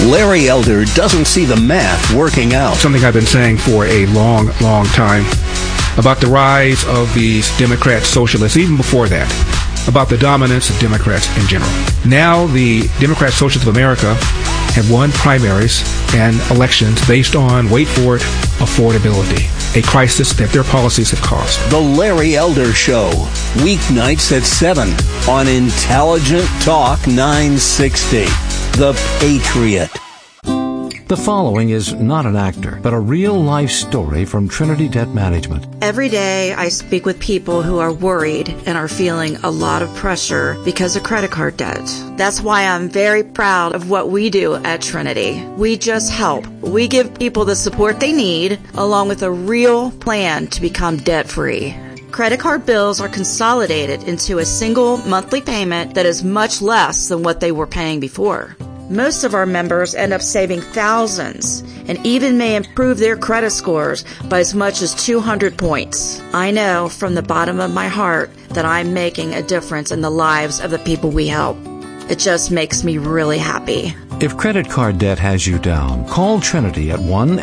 Larry Elder doesn't see the math working out. Something I've been saying for a long, long time about the rise of these Democrat socialists, even before that, about the dominance of Democrats in general. Now the Democrat Socialists of America have won primaries and elections based on, wait for it, affordability, a crisis that their policies have caused. The Larry Elder Show, weeknights at 7 on Intelligent Talk 960. The Patriot. The following is not an actor, but a real-life story from Trinity Debt Management. Every day I speak with people who are worried and are feeling a lot of pressure because of credit card debt. That's why I'm very proud of what we do at Trinity. We just help. We give people the support they need, along with a real plan to become debt-free. Credit card bills are consolidated into a single monthly payment that is much less than what they were paying before. Most of our members end up saving thousands and even may improve their credit scores by as much as 200 points. I know from the bottom of my heart that I'm making a difference in the lives of the people we help. It just makes me really happy. If credit card debt has you down, call Trinity at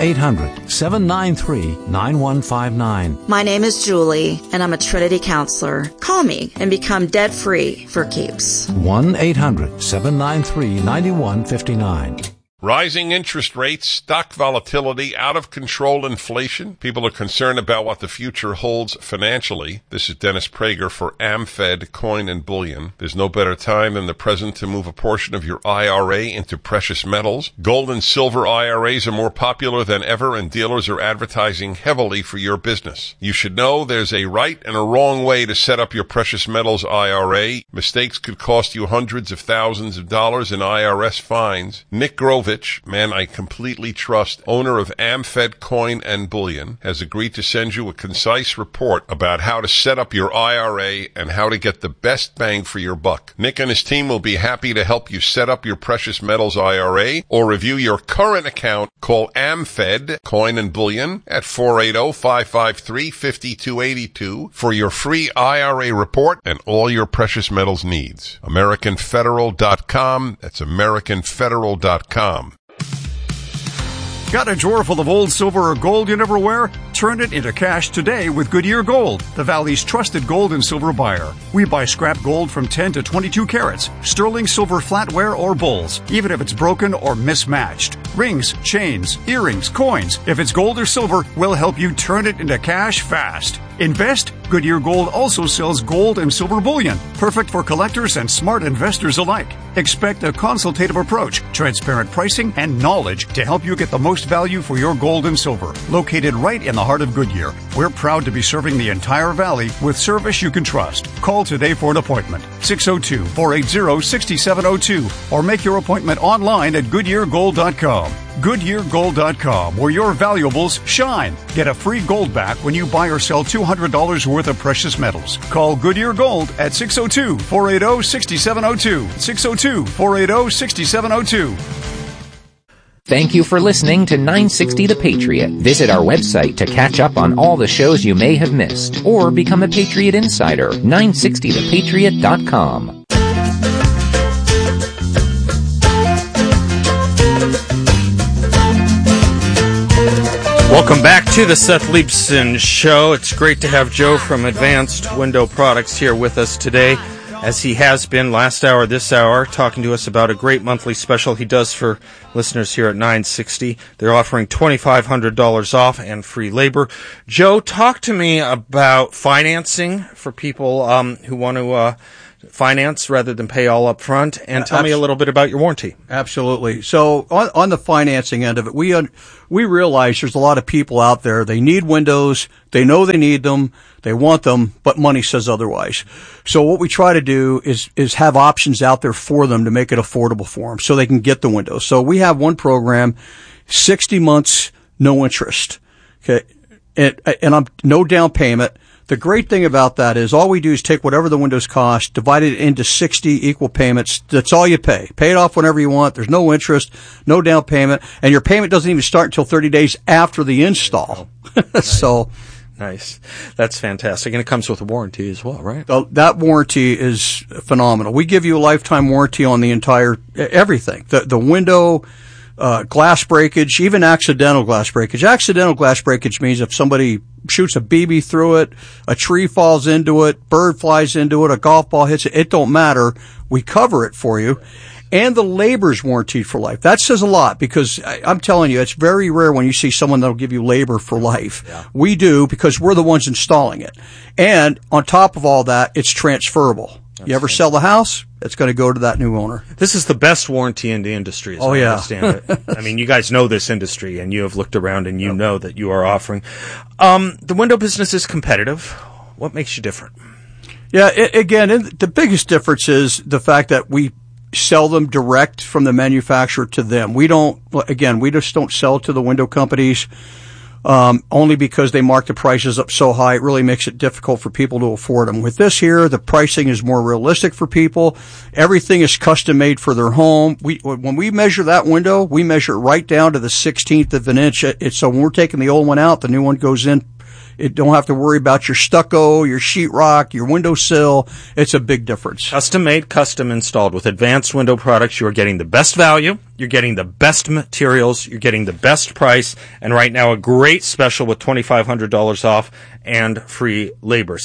1-800-793-9159. My name is Julie, and I'm a Trinity counselor. Call me and become debt-free for keeps. 1-800-793-9159. Rising interest rates, stock volatility, out-of-control inflation. People are concerned about what the future holds financially. This is Dennis Prager for AmFed Coin and Bullion. There's no better time than the present to move a portion of your IRA into precious metals. Gold and silver IRAs are more popular than ever, and dealers are advertising heavily for your business. You should know there's a right and a wrong way to set up your precious metals IRA. Mistakes could cost you hundreds of thousands of dollars in IRS fines. Nick Grove, man I completely trust, owner of AmFed Coin and Bullion, has agreed to send you a concise report about how to set up your IRA and how to get the best bang for your buck. Nick and his team will be happy to help you set up your precious metals IRA or review your current account. Call AmFed Coin and Bullion at 480-553-5282 for your free IRA report and all your precious metals needs. AmericanFederal.com. That's AmericanFederal.com. Got a drawer full of old silver or gold you never wear? Turn it into cash today with Goodyear Gold, the Valley's trusted gold and silver buyer. We buy scrap gold from 10 to 22 carats, sterling silver flatware or bowls, even if it's broken or mismatched. Rings, chains, earrings, coins. If it's gold or silver, we'll help you turn it into cash fast. Invest? Goodyear Gold also sells gold and silver bullion, perfect for collectors and smart investors alike. Expect a consultative approach, transparent pricing, and knowledge to help you get the most value for your gold and silver. Located right in the heart of Goodyear, we're proud to be serving the entire valley with service you can trust. Call today for an appointment, 602-480-6702, or make your appointment online at GoodyearGold.com. GoodyearGold.com, where your valuables shine. Get a free gold back when you buy or sell $200 worth of precious metals. Call Goodyear Gold at 602-480-6702. 602-480-6702. Thank you for listening to 960 The Patriot. Visit our website to catch up on all the shows you may have missed, or become a Patriot Insider, 960thepatriot.com. Welcome back to the Seth Leibson Show. It's great to have Joe from Advanced Window Products here with us today, as he has been last hour, this hour, talking to us about a great monthly special he does for listeners here at 960. They're offering $2,500 off and free labor. Joe, talk to me about financing for people who want to finance rather than pay all up front, and tell me a little bit about your warranty. Absolutely. So on the financing end of it, we realize there's a lot of people out there. They need windows. They know they need them. They want them, but money says otherwise. So what we try to do is have options out there for them to make it affordable for them so they can get the windows. So we have one program, 60 months, no interest. Okay. And I'm no down payment. The great thing about that is all we do is take whatever the windows cost, divide it into 60 equal payments. That's all you pay. Pay it off whenever you want. There's no interest, no down payment, and your payment doesn't even start until 30 days after the install. So nice. That's fantastic. And it comes with a warranty as well, right? That warranty is phenomenal. We give you a lifetime warranty on the entire everything. The window, glass breakage, even accidental glass breakage. Accidental glass breakage means if somebody shoots a BB through it, a tree falls into it, bird flies into it, a golf ball hits it, it don't matter. We cover it for you. And the labor's warranted for life. That says a lot because I'm telling you, it's very rare when you see someone that'll give you labor for life. Yeah. We do because we're the ones installing it. And on top of all that, it's transferable. You ever sell the house? It's going to go to that new owner. This is the best warranty in the industry, as I understand it. I mean, you guys know this industry, and you have looked around, and you know that you are offering. The window business is competitive. What makes you different? Yeah, the biggest difference is the fact that we sell them direct from the manufacturer to them. We just don't sell to the window companies. Only because they mark the prices up so high, it really makes it difficult for people to afford them. With this here, the pricing is more realistic for people. Everything is custom made for their home. When we measure that window, we measure it right down to the 16th of an inch. So when we're taking the old one out, the new one goes in. It don't have to worry about your stucco, your sheetrock, your windowsill. It's a big difference. Custom made, custom installed. With Advanced Window Products, you are getting the best value, you're getting the best materials, you're getting the best price, and right now a great special with $2,500 off and free labor.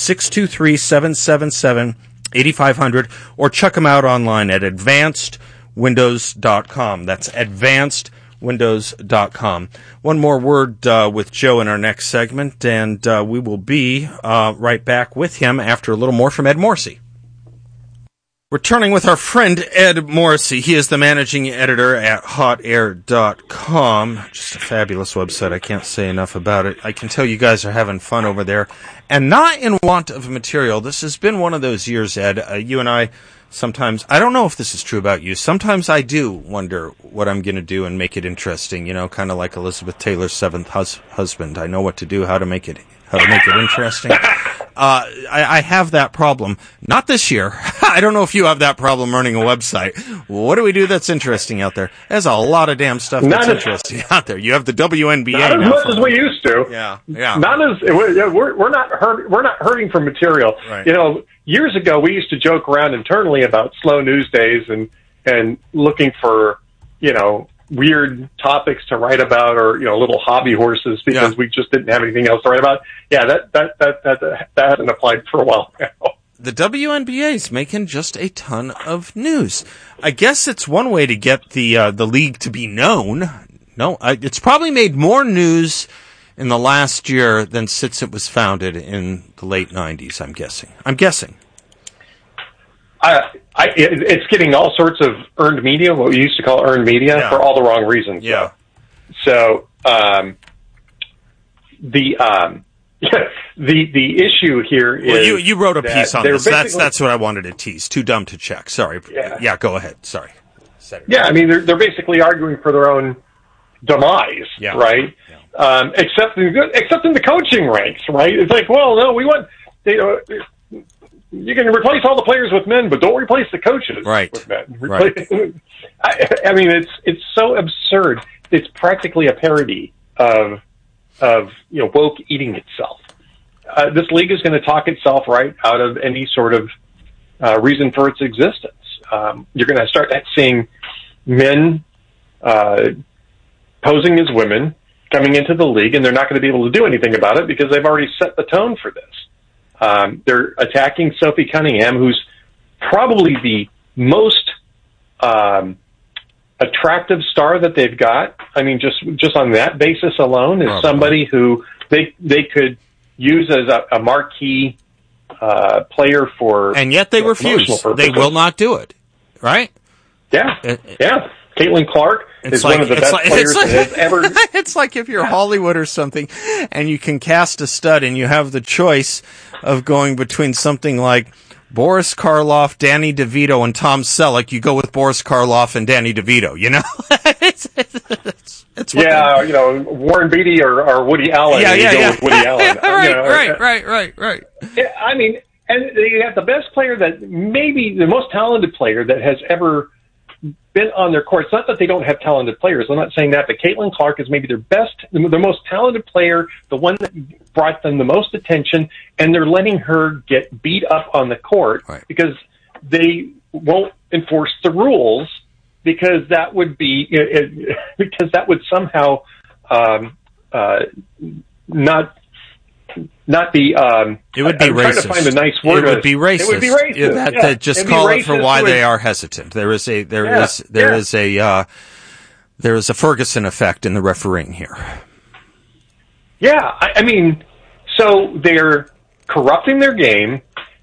623-777-8500 or check them out online at advancedwindows.com. That's advancedwindows.com. One more word with Joe in our next segment, and we will be right back with him after a little more from Ed Morrissey. Returning with our friend Ed Morrissey. He is the managing editor at hotair.com. Just a fabulous website. I can't say enough about it. I can tell you guys are having fun over there. And not in want of material. This has been one of those years, Ed. You and I sometimes, I don't know if this is true about you, sometimes I do wonder what I'm going to do and make it interesting, kind of like Elizabeth Taylor's seventh husband. I know what to do, how to make it interesting. I have that problem. Not this year. I don't know if you have that problem running a website. What do we do that's interesting out there? There's a lot of damn stuff that's interesting out there. You have the WNBA not now. As much as we used to. Yeah. We're not hurting for material. Right. Years ago we used to joke around internally about slow news days and looking for weird topics to write about or little hobby horses because we just didn't have anything else to write about. Yeah, that hasn't applied for a while now. The WNBA is making just a ton of news. I guess it's one way to get the league to be known. No, it's probably made more news in the last year than since it was founded in the late 90s, I'm guessing. It's getting all sorts of earned media, what we used to call earned media, for all the wrong reasons. Yeah. So, the issue here is... Well, you wrote a piece on this. That's what I wanted to tease. Too dumb to check. Sorry. Yeah, go ahead. Sorry. Yeah, I mean, they're basically arguing for their own demise, right? Yeah. Except in the coaching ranks, right? It's like, well, no, we want... You can replace all the players with men, but don't replace the coaches with men. Right. I mean, it's so absurd. It's practically a parody of woke eating itself. This league is going to talk itself right out of any sort of reason for its existence. You're going to start seeing men posing as women coming into the league, and they're not going to be able to do anything about it because they've already set the tone for this. They're attacking Sophie Cunningham, who's probably the most attractive star that they've got. I mean, just on that basis alone, is somebody who they could use as a marquee player for. And yet they refuse. They will not do it. Right? Yeah. Caitlin Clark is one of the best players that has ever... It's like if you're Hollywood or something and you can cast a stud and you have the choice of going between something like Boris Karloff, Danny DeVito, and Tom Selleck, you go with Boris Karloff and Danny DeVito, it's Warren Beatty or Woody Allen. Go with Woody Allen. Right. I mean, and they have the best player maybe the most talented player that has ever been on their court. It's not that they don't have talented players. I'm not saying that, but Caitlin Clark is maybe the most talented player, the one that brought them the most attention, and they're letting her get beat up on the court because they won't enforce the rules because that would be because that would somehow not be. It would be I'm racist. trying to find a nice word. It would be racist. It would be racist. That just call it for why they are hesitant. There is a Ferguson effect in the refereeing here. Yeah, I mean, so they're corrupting their game.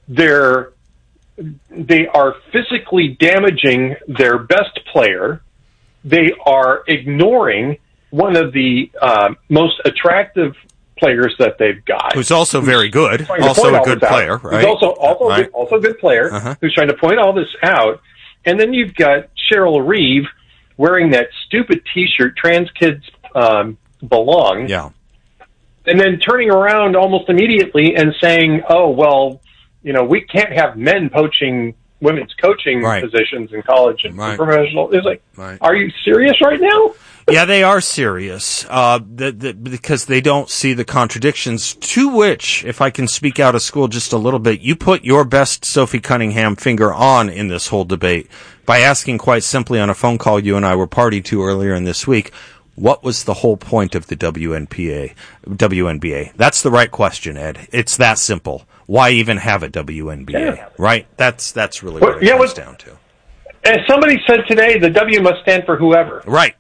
They are physically damaging their best player. They are ignoring one of the most attractive players that they've got, who's also very good, also a good player, right? Who's also a good player, who's trying to point all this out. And then you've got Cheryl Reeve wearing that stupid T-shirt, "Trans Kids Belong," and then turning around almost immediately and saying, "Oh well, we can't have men poaching women's coaching positions in college and professional." It's like, are you serious right now? Yeah, they are serious, because they don't see the contradictions, to which, if I can speak out of school just a little bit, you put your best Sophie Cunningham finger on in this whole debate by asking quite simply on a phone call you and I were party to earlier in this week, what was the whole point of the WNBA? That's the right question, Ed. It's that simple. Why even have a WNBA, right? That's really what it comes down to. As somebody said today, the W must stand for whoever. Right.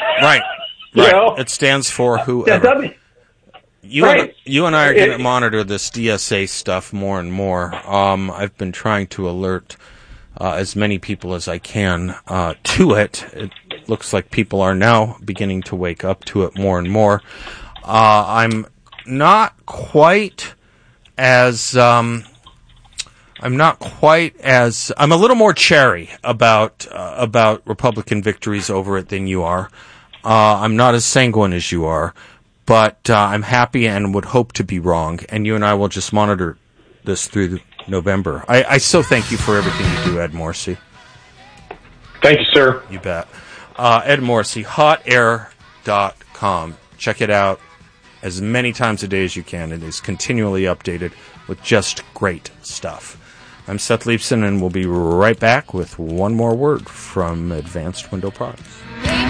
It stands for whoever. You and I are going to monitor this DSA stuff more and more. I've been trying to alert as many people as I can to it. It looks like people are now beginning to wake up to it more and more. I'm not quite as I'm a little more chary about Republican victories over it than you are. I'm not as sanguine as you are, but I'm happy and would hope to be wrong. And you and I will just monitor this through November. I so thank you for everything you do, Ed Morrissey. Thank you, sir. You bet. Ed Morrissey, hotair.com. Check it out as many times a day as you can. It is continually updated with just great stuff. I'm Seth Leibson, and we'll be right back with one more word from Advanced Window Products.